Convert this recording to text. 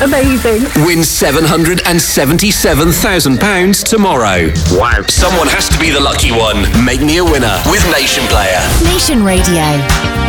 Amazing. Win £777,000 tomorrow. Wow. Someone has to be the lucky one. Make me a winner with Nation Player. Nation Radio.